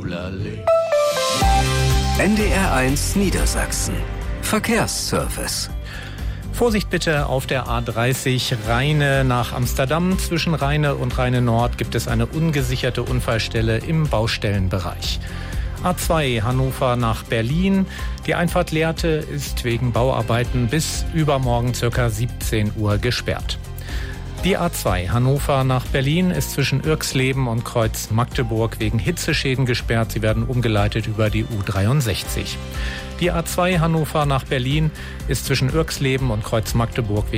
NDR1 Niedersachsen. Verkehrsservice. Vorsicht bitte auf der A30 Rheine nach Amsterdam. Zwischen Rheine und Rheine Nord gibt es eine ungesicherte Unfallstelle im Baustellenbereich. A2 Hannover nach Berlin. Die Einfahrt Lehrte ist wegen Bauarbeiten bis übermorgen ca. 17 Uhr gesperrt. Die A2 Hannover nach Berlin ist zwischen Irxleben und Kreuz Magdeburg wegen Hitzeschäden gesperrt. Sie werden umgeleitet über die U63. Die A2 Hannover nach Berlin ist zwischen Irxleben und Kreuz Magdeburg wegen